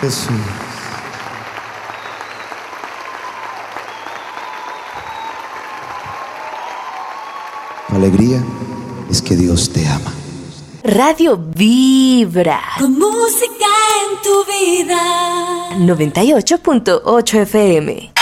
Jesús. Tu alegría es que Dios te ama. Radio Vibra. Con música en tu vida. 98.8 FM.